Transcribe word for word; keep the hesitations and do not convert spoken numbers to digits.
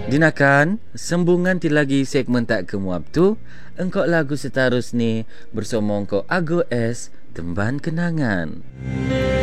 Dinakan, sembungan ti lagi segmen tak kemuap tu. Engkau lagu seterus ni bersama engkau Ago S, Temban Kenangan.